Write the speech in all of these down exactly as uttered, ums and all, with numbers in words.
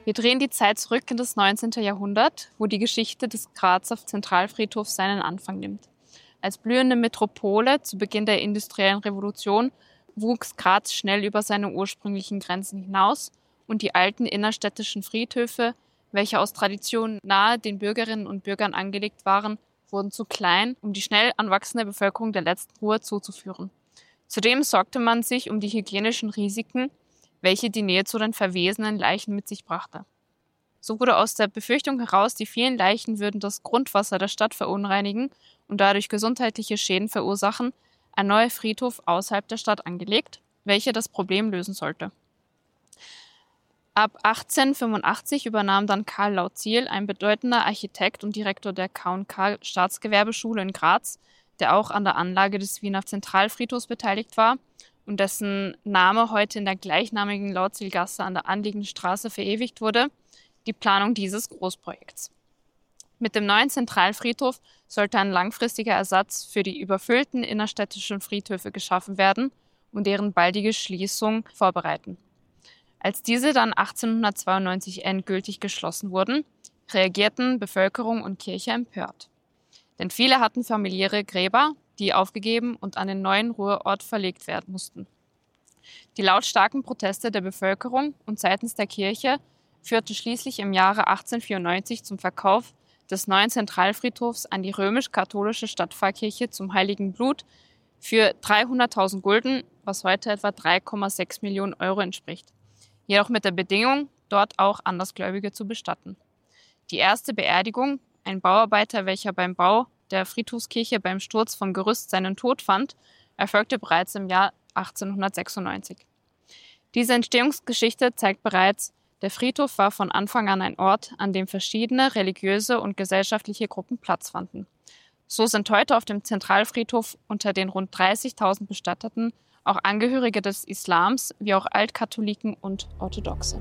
Wir drehen die Zeit zurück in das neunzehnte. Jahrhundert, wo die Geschichte des Grazer Zentralfriedhofs seinen Anfang nimmt. Als blühende Metropole zu Beginn der industriellen Revolution wuchs Graz schnell über seine ursprünglichen Grenzen hinaus und die alten innerstädtischen Friedhöfe, welche aus Tradition nahe den Bürgerinnen und Bürgern angelegt waren, wurden zu klein, um die schnell anwachsende Bevölkerung der letzten Ruhe zuzuführen. Zudem sorgte man sich um die hygienischen Risiken, welche die Nähe zu den verwesenen Leichen mit sich brachte. So wurde aus der Befürchtung heraus, die vielen Leichen würden das Grundwasser der Stadt verunreinigen und dadurch gesundheitliche Schäden verursachen, ein neuer Friedhof außerhalb der Stadt angelegt, welcher das Problem lösen sollte. Ab achtzehnhundertfünfundachtzig übernahm dann Karl Lauziel, ein bedeutender Architekt und Direktor der K und K Staatsgewerbeschule in Graz, der auch an der Anlage des Wiener Zentralfriedhofs beteiligt war und dessen Name heute in der gleichnamigen Lauzielgasse an der anliegenden Straße verewigt wurde, die Planung dieses Großprojekts. Mit dem neuen Zentralfriedhof sollte ein langfristiger Ersatz für die überfüllten innerstädtischen Friedhöfe geschaffen werden und deren baldige Schließung vorbereiten. Als diese dann achtzehnhundertzweiundneunzig endgültig geschlossen wurden, reagierten Bevölkerung und Kirche empört. Denn viele hatten familiäre Gräber, die aufgegeben und an den neuen Ruheort verlegt werden mussten. Die lautstarken Proteste der Bevölkerung und seitens der Kirche führten schließlich im Jahre achtzehnhundertvierundneunzig zum Verkauf des neuen Zentralfriedhofs an die römisch-katholische Stadtpfarrkirche zum Heiligen Blut für dreihunderttausend Gulden, was heute etwa drei Komma sechs Millionen Euro entspricht. Jedoch mit der Bedingung, dort auch Andersgläubige zu bestatten. Die erste Beerdigung, ein Bauarbeiter, welcher beim Bau der Friedhofskirche beim Sturz vom Gerüst seinen Tod fand, erfolgte bereits im Jahr achtzehnhundertsechsundneunzig. Diese Entstehungsgeschichte zeigt bereits, der Friedhof war von Anfang an ein Ort, an dem verschiedene religiöse und gesellschaftliche Gruppen Platz fanden. So sind heute auf dem Zentralfriedhof unter den rund dreißigtausend Bestatteten auch Angehörige des Islams wie auch Altkatholiken und Orthodoxe.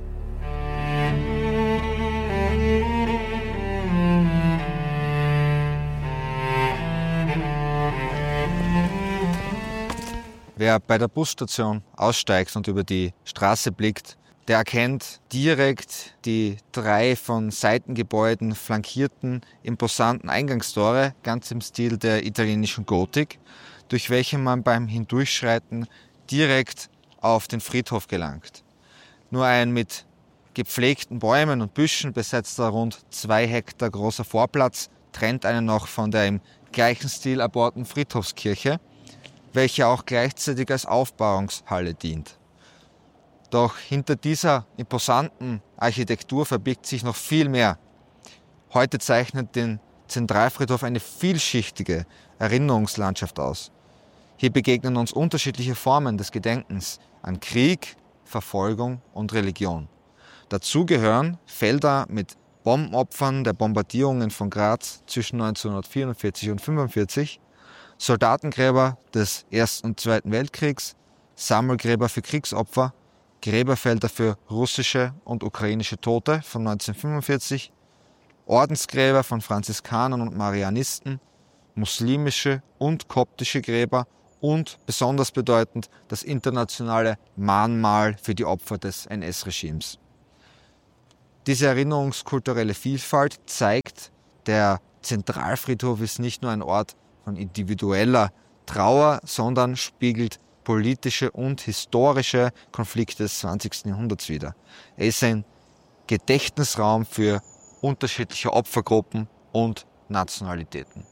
Wer bei der Busstation aussteigt und über die Straße blickt, der erkennt direkt die drei von Seitengebäuden flankierten, imposanten Eingangstore, ganz im Stil der italienischen Gotik, durch welche man beim Hindurchschreiten direkt auf den Friedhof gelangt. Nur ein mit gepflegten Bäumen und Büschen besetzter rund zwei Hektar großer Vorplatz trennt einen noch von der im gleichen Stil erbauten Friedhofskirche, welche auch gleichzeitig als Aufbahrungshalle dient. Doch hinter dieser imposanten Architektur verbirgt sich noch viel mehr. Heute zeichnet den Zentralfriedhof eine vielschichtige Erinnerungslandschaft aus. Hier begegnen uns unterschiedliche Formen des Gedenkens an Krieg, Verfolgung und Religion. Dazu gehören Felder mit Bombenopfern der Bombardierungen von Graz zwischen neunzehnhundertvierundvierzig und neunzehnhundertfünfundvierzig, Soldatengräber des Ersten und Zweiten Weltkriegs, Sammelgräber für Kriegsopfer, Gräberfelder für russische und ukrainische Tote von neunzehnhundertfünfundvierzig, Ordensgräber von Franziskanern und Marianisten, muslimische und koptische Gräber und besonders bedeutend das internationale Mahnmal für die Opfer des N S-Regimes. Diese erinnerungskulturelle Vielfalt zeigt, der Zentralfriedhof ist nicht nur ein Ort von individueller Trauer, sondern spiegelt politische und historische Konflikte des zwanzigsten Jahrhunderts wider. Er ist ein Gedächtnisraum für unterschiedliche Opfergruppen und Nationalitäten.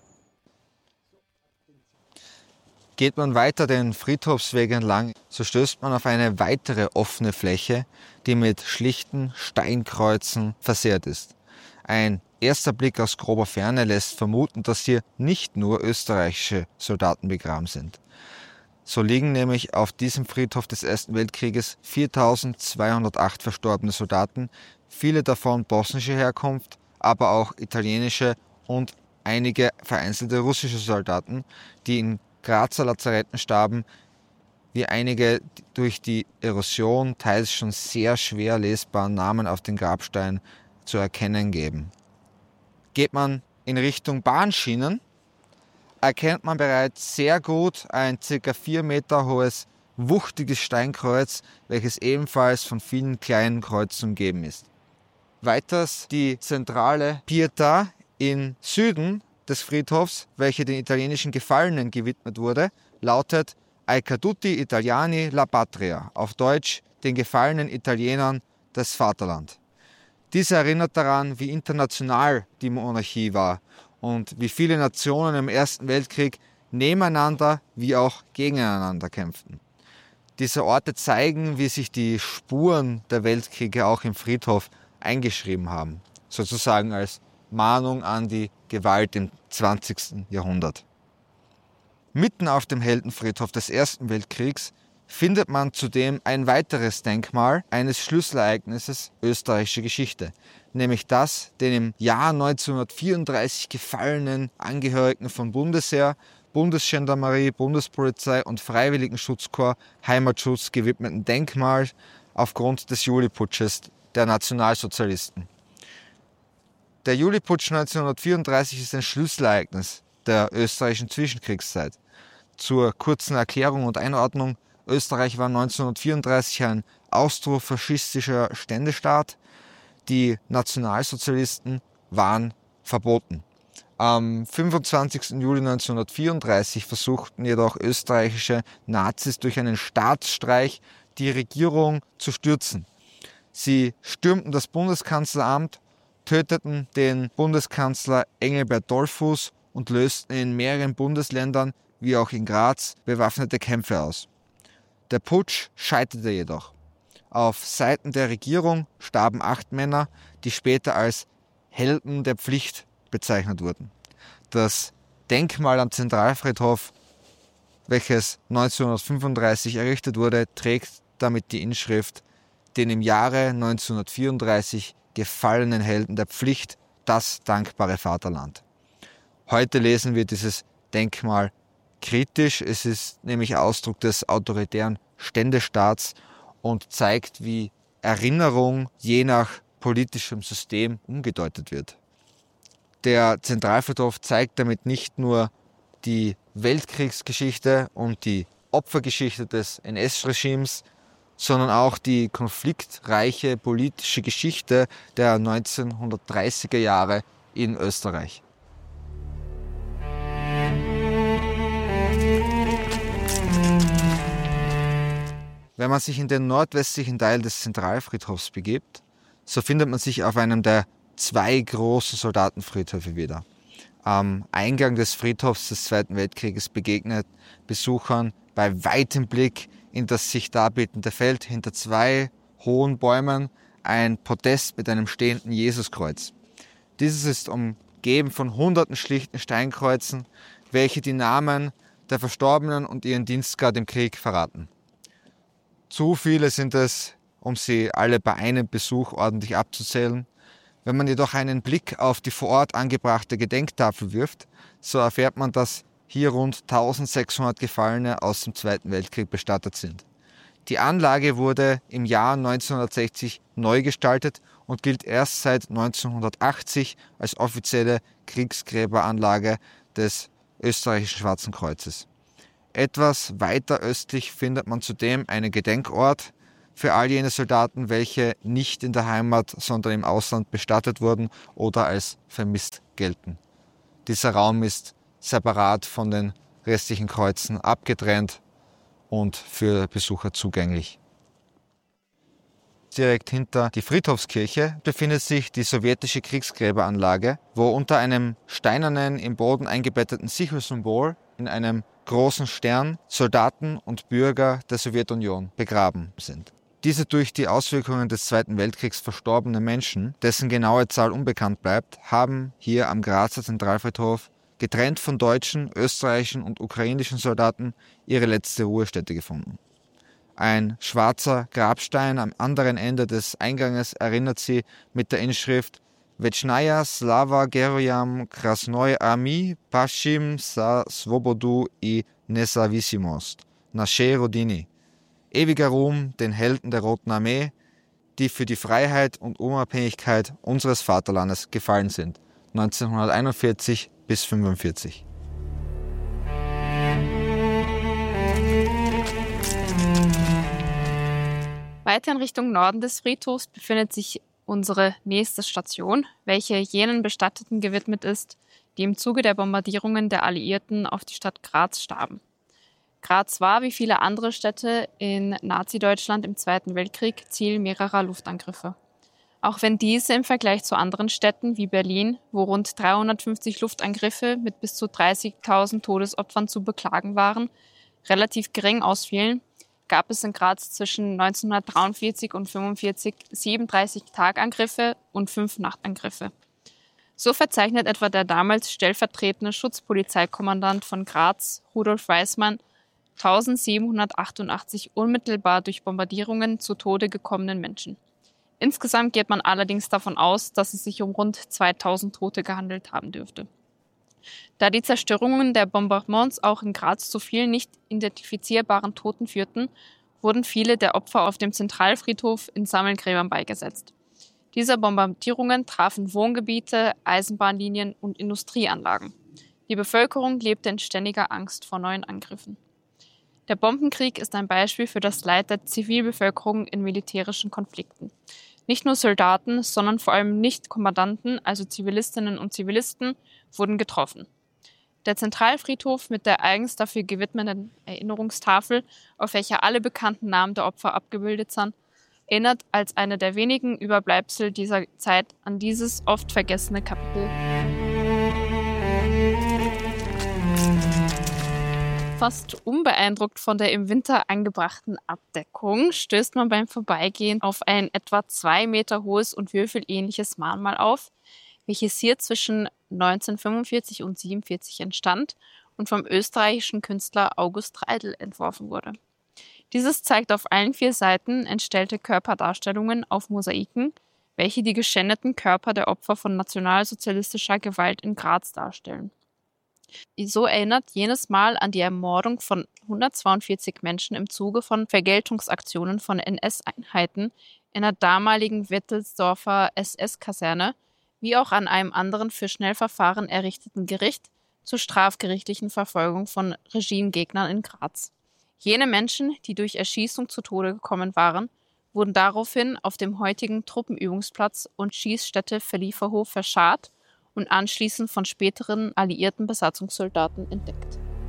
Geht man weiter den Friedhofsweg entlang, so stößt man auf eine weitere offene Fläche, die mit schlichten Steinkreuzen versehrt ist. Ein erster Blick aus grober Ferne lässt vermuten, dass hier nicht nur österreichische Soldaten begraben sind. So liegen nämlich auf diesem Friedhof des Ersten Weltkrieges viertausendzweihundertacht verstorbene Soldaten, viele davon bosnischer Herkunft, aber auch italienische und einige vereinzelte russische Soldaten, die in Grazer Lazaretten starben, wie einige durch die Erosion teils schon sehr schwer lesbaren Namen auf den Grabsteinen zu erkennen geben. Geht man in Richtung Bahnschienen, erkennt man bereits sehr gut ein ca. vier Meter hohes, wuchtiges Steinkreuz, welches ebenfalls von vielen kleinen Kreuzen umgeben ist. Weiters die zentrale Pietà im Süden des Friedhofs, welche den italienischen Gefallenen gewidmet wurde, lautet Ai caduti italiani la patria, auf Deutsch den gefallenen Italienern das Vaterland. Dies erinnert daran, wie international die Monarchie war und wie viele Nationen im Ersten Weltkrieg nebeneinander wie auch gegeneinander kämpften. Diese Orte zeigen, wie sich die Spuren der Weltkriege auch im Friedhof eingeschrieben haben, sozusagen als Mahnung an die Gewalt im zwanzigsten Jahrhundert. Mitten auf dem Heldenfriedhof des Ersten Weltkriegs findet man zudem ein weiteres Denkmal eines Schlüsselereignisses österreichischer Geschichte, nämlich das den im Jahr neunzehnhundertvierunddreißig gefallenen Angehörigen von Bundesheer, Bundesgendarmerie, Bundespolizei und Freiwilligenschutzkorps Heimatschutz gewidmeten Denkmal aufgrund des Juliputsches der Nationalsozialisten. Der Juliputsch neunzehnhundertvierunddreißig ist ein Schlüsselereignis der österreichischen Zwischenkriegszeit. Zur kurzen Erklärung und Einordnung: Österreich war neunzehnhundertvierunddreißig ein austrofaschistischer Ständestaat. Die Nationalsozialisten waren verboten. Am fünfundzwanzigsten Juli neunzehnhundertvierunddreißig versuchten jedoch österreichische Nazis durch einen Staatsstreich die Regierung zu stürzen. Sie stürmten das Bundeskanzleramt, töteten den Bundeskanzler Engelbert Dollfuß und lösten in mehreren Bundesländern, wie auch in Graz, bewaffnete Kämpfe aus. Der Putsch scheiterte jedoch. Auf Seiten der Regierung starben acht Männer, die später als Helden der Pflicht bezeichnet wurden. Das Denkmal am Zentralfriedhof, welches neunzehnhundertfünfunddreißig errichtet wurde, trägt damit die Inschrift: den im Jahre neunzehnhundertvierunddreißig gefallenen Helden der Pflicht, das dankbare Vaterland. Heute lesen wir dieses Denkmal kritisch. Es ist nämlich Ausdruck des autoritären Ständestaats und zeigt, wie Erinnerung je nach politischem System umgedeutet wird. Der Zentralfriedhof zeigt damit nicht nur die Weltkriegsgeschichte und die Opfergeschichte des N S-Regimes, sondern auch die konfliktreiche politische Geschichte der neunzehnhundertdreißiger Jahre in Österreich. Wenn man sich in den nordwestlichen Teil des Zentralfriedhofs begibt, so findet man sich auf einem der zwei großen Soldatenfriedhöfe wieder. Am Eingang des Friedhofs des Zweiten Weltkrieges begegnet Besuchern bei weitem Blick in das sich darbietende Feld hinter zwei hohen Bäumen ein Podest mit einem stehenden Jesuskreuz. Dieses ist umgeben von hunderten schlichten Steinkreuzen, welche die Namen der Verstorbenen und ihren Dienstgrad im Krieg verraten. Zu viele sind es, um sie alle bei einem Besuch ordentlich abzuzählen. Wenn man jedoch einen Blick auf die vor Ort angebrachte Gedenktafel wirft, so erfährt man, dass hier rund eintausendsechshundert Gefallene aus dem Zweiten Weltkrieg bestattet sind. Die Anlage wurde im Jahr neunzehnhundertsechzig neu gestaltet und gilt erst seit neunzehnhundertachtzig als offizielle Kriegsgräberanlage des österreichischen Schwarzen Kreuzes. Etwas weiter östlich findet man zudem einen Gedenkort für all jene Soldaten, welche nicht in der Heimat, sondern im Ausland bestattet wurden oder als vermisst gelten. Dieser Raum ist separat von den restlichen Kreuzen abgetrennt und für Besucher zugänglich. Direkt hinter die Friedhofskirche befindet sich die sowjetische Kriegsgräberanlage, wo unter einem steinernen, im Boden eingebetteten Sichelsymbol in einem großen Stern Soldaten und Bürger der Sowjetunion begraben sind. Diese durch die Auswirkungen des Zweiten Weltkriegs verstorbenen Menschen, dessen genaue Zahl unbekannt bleibt, haben hier am Grazer Zentralfriedhof, getrennt von deutschen, österreichischen und ukrainischen Soldaten, ihre letzte Ruhestätte gefunden. Ein schwarzer Grabstein am anderen Ende des Einganges erinnert sie mit der Inschrift Vechnaya Slava Geroyam Krasnoi Armii Pashim sa Svobodu i Nezavisimost Naše Rodini. Ewiger Ruhm den Helden der Roten Armee, die für die Freiheit und Unabhängigkeit unseres Vaterlandes gefallen sind, neunzehnhunderteinundvierzig bis fünfundvierzig. Weiter in Richtung Norden des Friedhofs befindet sich unsere nächste Station, welche jenen Bestatteten gewidmet ist, die im Zuge der Bombardierungen der Alliierten auf die Stadt Graz starben. Graz war, wie viele andere Städte in Nazi-Deutschland im Zweiten Weltkrieg, Ziel mehrerer Luftangriffe. Auch wenn diese im Vergleich zu anderen Städten wie Berlin, wo rund dreihundertfünfzig Luftangriffe mit bis zu dreißigtausend Todesopfern zu beklagen waren, relativ gering ausfielen, gab es in Graz zwischen neunzehnhundertdreiundvierzig und fünfundvierzig siebenunddreißig Tagangriffe und fünf Nachtangriffe. So verzeichnet etwa der damals stellvertretende Schutzpolizeikommandant von Graz, Rudolf Weismann, eintausendsiebenhundertachtundachtzig unmittelbar durch Bombardierungen zu Tode gekommenen Menschen. Insgesamt geht man allerdings davon aus, dass es sich um rund zweitausend Tote gehandelt haben dürfte. Da die Zerstörungen der Bombardements auch in Graz zu vielen nicht identifizierbaren Toten führten, wurden viele der Opfer auf dem Zentralfriedhof in Sammelgräbern beigesetzt. Diese Bombardierungen trafen Wohngebiete, Eisenbahnlinien und Industrieanlagen. Die Bevölkerung lebte in ständiger Angst vor neuen Angriffen. Der Bombenkrieg ist ein Beispiel für das Leid der Zivilbevölkerung in militärischen Konflikten. Nicht nur Soldaten, sondern vor allem Nicht-Kommandanten, also Zivilistinnen und Zivilisten, wurden getroffen. Der Zentralfriedhof mit der eigens dafür gewidmeten Erinnerungstafel, auf welcher alle bekannten Namen der Opfer abgebildet sind, erinnert als eine der wenigen Überbleibsel dieser Zeit an dieses oft vergessene Kapitel. Fast unbeeindruckt von der im Winter angebrachten Abdeckung stößt man beim Vorbeigehen auf ein etwa zwei Meter hohes und würfelähnliches Mahnmal auf, welches hier zwischen neunzehnhundertfünfundvierzig und siebenundvierzig entstand und vom österreichischen Künstler August Reidl entworfen wurde. Dieses zeigt auf allen vier Seiten entstellte Körperdarstellungen auf Mosaiken, welche die geschändeten Körper der Opfer von nationalsozialistischer Gewalt in Graz darstellen. So erinnert jenes Mal an die Ermordung von hundertzweiundvierzig Menschen im Zuge von Vergeltungsaktionen von N S-Einheiten in der damaligen Wittelsdorfer S S-Kaserne, wie auch an einem anderen für Schnellverfahren errichteten Gericht zur strafgerichtlichen Verfolgung von Regimegegnern in Graz. Jene Menschen, die durch Erschießung zu Tode gekommen waren, wurden daraufhin auf dem heutigen Truppenübungsplatz und Schießstätte Verlieferhof verscharrt und anschließend von späteren alliierten Besatzungssoldaten entdeckt.